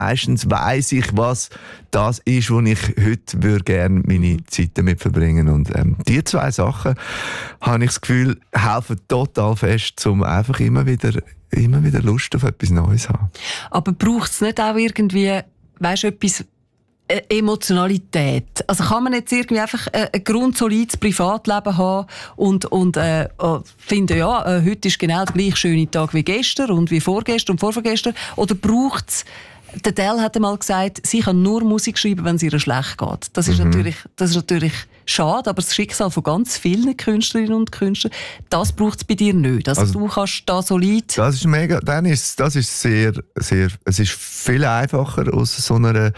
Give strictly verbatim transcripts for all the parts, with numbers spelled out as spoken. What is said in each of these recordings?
meistens weiss ich, was das ist, wo ich heute würde gerne meine Zeit damit verbringen. Und ähm, die zwei Sachen, habe ich das Gefühl, helfen total fest, um einfach immer wieder, immer wieder Lust auf etwas Neues zu haben. Aber braucht es nicht auch irgendwie, weisst du, etwas Emotionalität? Also kann man jetzt irgendwie einfach ein grundsolides Privatleben haben und, und äh, finden, ja, äh, heute ist genau der gleiche schöne Tag wie gestern und wie vorgestern und vorvorgestern? Oder braucht es, der Del hat einmal gesagt, sie kann nur Musik schreiben, wenn es ihr schlecht geht. Das ist, mhm. natürlich, das ist natürlich schade, aber das Schicksal von ganz vielen Künstlerinnen und Künstlern, das braucht es bei dir nicht. Also, also du kannst da solid... Das ist mega, dann ist, das ist sehr, sehr, es ist viel einfacher aus so einer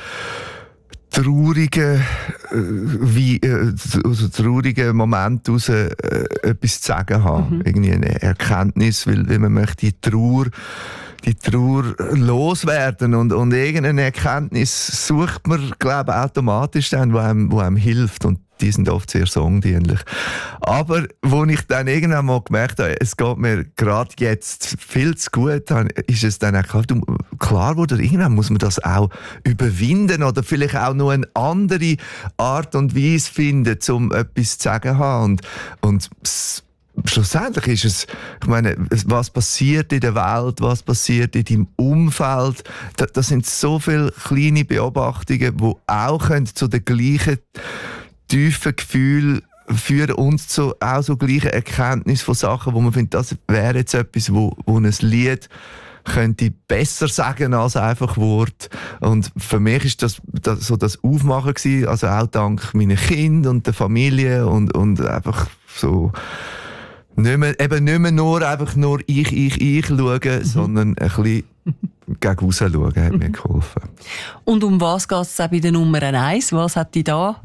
traurigen, äh, wie, äh, aus einem traurigen Moment heraus äh, etwas zu sagen haben. Mhm. Irgendwie eine Erkenntnis, weil, weil man möchte die Trauer, die Trauer loswerden und, und irgendeine Erkenntnis sucht man, glaube ich, automatisch dann, wo einem, wo einem hilft. Und die sind oft sehr songdienlich. Aber wo ich dann irgendwann mal gemerkt habe, es geht mir gerade jetzt viel zu gut, ist es dann auch klar, du, klar wurde, irgendwann muss man das auch überwinden oder vielleicht auch noch eine andere Art und Weise finden, um etwas zu sagen haben. Und, und schlussendlich ist es, ich meine, was passiert in der Welt, was passiert in deinem Umfeld, das, das sind so viele kleine Beobachtungen, die auch zu den gleichen tiefen Gefühlen führen uns zu auch so gleichen Erkenntnis von Sachen, wo man findet, das wäre jetzt etwas, wo, wo ein Lied könnte besser sagen als einfach Wort. Und für mich ist das, das so das Aufmachen gewesen, also auch dank meiner Kinder und der Familie und, und einfach so nicht mehr, eben nicht mehr nur einfach nur ich, ich, ich schauen, mhm. sondern ein bisschen gegen raus schauen, hat mir geholfen. Und um was geht es auch bei der Nummer eins? Was hat dich da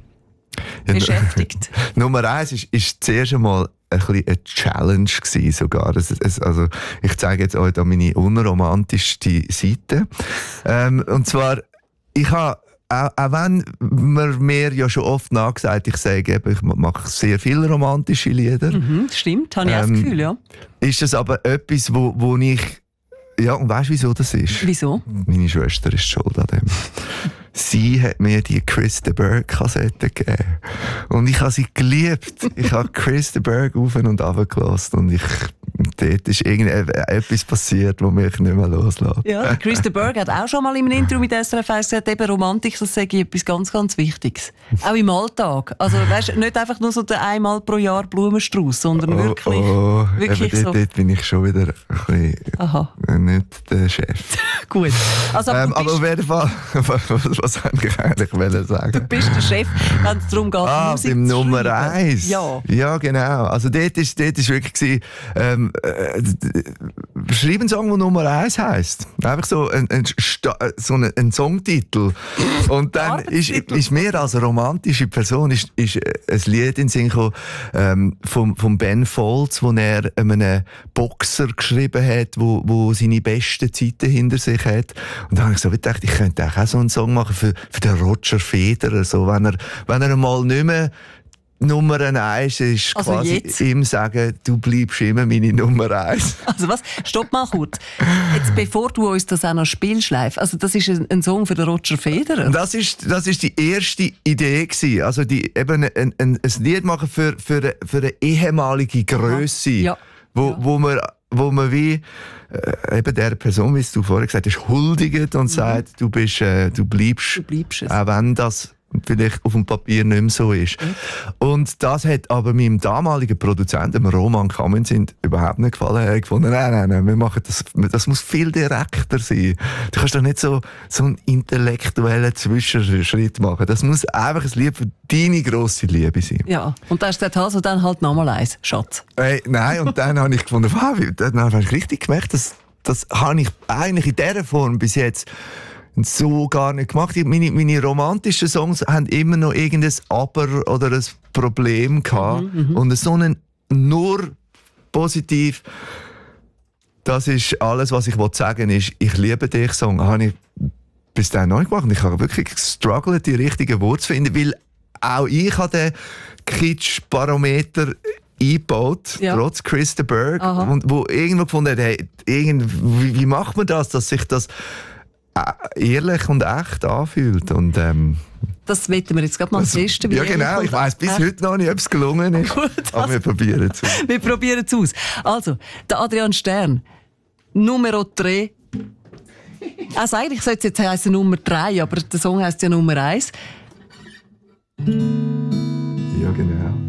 beschäftigt? Nummer eins ist, ist zuerst einmal ein bisschen eine Challenge gewesen sogar. Es, es, also ich zeige jetzt euch da meine unromantischste Seite. ähm, und zwar, ich habe Auch, auch wenn man mir ja schon oft nachgesagt, ich sage eben, ich mache sehr viele romantische Lieder. Mhm, stimmt, habe ich ähm, auch das Gefühl, ja. Ist das aber etwas, wo, wo ich... Ja, und weißt du, wieso das ist? Wieso? Meine Schwester ist schuld an dem. Sie hat mir die Chris de Burgh Kassette gegeben. Und ich habe sie geliebt. Ich habe Chris de Burgh auf und runter gelassen. Und ich, dort ist irgendetwas passiert, das mich nicht mehr loslässt. Ja, Chris de Burgh hat auch schon mal in einem Interview mit S R F eins gesagt, eben Romantik, das sage ich etwas ganz, ganz Wichtiges. Auch im Alltag. Also, weißt, nicht einfach nur so der einmal pro Jahr Blumenstrauß, sondern oh, wirklich, oh, wirklich eben so. Dort, dort bin ich schon wieder ein bisschen Aha. nicht der Chef. Gut. Also, aber, ähm, aber auf jeden Fall, was wollte ich eigentlich sagen? Du bist der Chef, wenn es darum geht, ah, Musik beim zu Nummer schreiben. eins. Ja. Ja, genau. Also dort ist, dort ist wirklich gewesen, ähm, äh, schreib einen Song, der Nummer eins heisst. Einfach so ein, ein, so ein, ein Songtitel. Und dann ist, ist mir als romantische Person ist, ist ein Lied in den Sinn gekommen, ähm, vom, vom Ben Folds, wo er einem Boxer geschrieben hat, wo, wo seine besten Zeiten hinter sich hat. Und dann habe ich so gedacht, ich könnte auch so einen Song machen für, für den Roger Federer, so, wenn er, wenn er mal nicht mehr Nummer eins ist, also quasi jetzt? ihm sagen, du bleibst immer meine Nummer eins. Also was? Stopp mal kurz. Jetzt, bevor du uns das auch noch spielst, live, also das ist ein, ein Song für den Roger Federer? Das ist, das ist die erste Idee gewesen. Also die, eben ein, ein, ein Lied machen für, für, für eine ehemalige Grösse, ja. wo, ja. wo man wo man wie äh, eben der Person, wie du vorher gesagt hast, huldigt und mhm. sagt, du bist, äh, du bleibst, du bleibst es. Auch wenn das vielleicht auf dem Papier nicht mehr so ist. Mhm. Und das hat aber meinem damaligen Produzenten, dem Roman Kamen, überhaupt nicht gefallen. Er hat gefunden, nein, nein, nein, wir machen das, das muss viel direkter sein. Du kannst doch nicht so, so einen intellektuellen Zwischenschritt machen. Das muss einfach ein Lied für deine grosse Liebe sein. Ja, und da hast du gesagt, also dann halt nochmal eins, Schatz. Hey, nein, und dann habe ich gefunden, wow, dann habe ich richtig gemerkt, dass das habe ich eigentlich in dieser Form bis jetzt so gar nicht gemacht. Meine, meine romantischen Songs haben immer noch irgendein Aber oder ein Problem gehabt. Mhm, und so einen nur positiv, das ist alles, was ich sagen will, ist, ich liebe dich Song. Habe ich bis dahin noch nicht gemacht. Und ich habe wirklich gestruggelt, die richtigen Worte zu finden, weil auch ich habe den Kitsch-Barometer eingebaut, ja. trotz Chris de Burgh, und wo irgendwo gefunden hat, hey, irgend, wie, wie macht man das, dass sich das ehrlich und echt anfühlt. Und, ähm, das wollen wir jetzt gerade mal testen. Ja genau, ich weiss bis echt. heute noch nicht, ob es gelungen ist. Gut, aber also, wir probieren es aus. Wir probieren es aus. Also, der Adrian Stern, Numero drei. Also eigentlich sollte es jetzt heißen Nummer drei, aber der Song heisst ja Nummer eins. Ja, genau.